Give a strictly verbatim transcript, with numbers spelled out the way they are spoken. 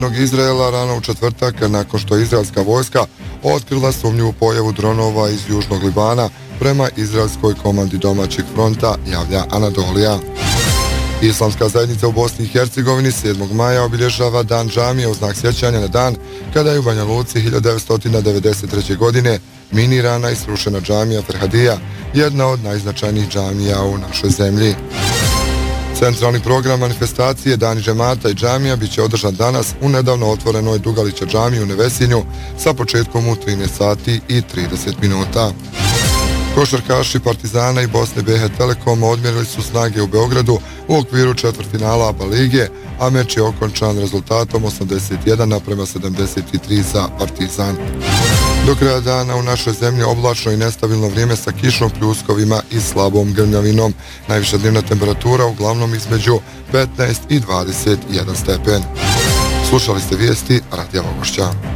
Izraela rano u četvrtak nakon što je izraelska vojska otkrila sumnjivu pojavu dronova iz južnog Libana prema izraelskoj komandi domaćeg fronta, javlja Anadolija. Islamska zajednica u Bosni i Hercegovini sedmog maja obilježava Dan džamije u znak sjećanja na dan kada je u Banja Luci hiljadu devetsto devedeset treće. godine minirana i srušena džamija Ferhadija, jedna od najznačajnijih džamija u našoj zemlji. Centralni program manifestacije Dani džemata i džamija bit će održan danas u nedavno otvorenoj Dugalića džamiji u Nevesinju sa početkom u trinaest sati i trideset minuta. Košarkaši Partizana i Bosne B H Telekoma odmjerili su snage u Beogradu u okviru četvrtfinala A B A lige, a meč je okončan rezultatom osamdeset jedan naprema sedamdeset tri za Partizan. Do kraja dana u našoj zemlji oblačno i nestabilno vrijeme sa kišom, pljuskovima i slabom grmljavinom. Najviša dnevna temperatura uglavnom između petnaest i dvadeset jedan stepen. Slušali ste vijesti Radija Vogošća.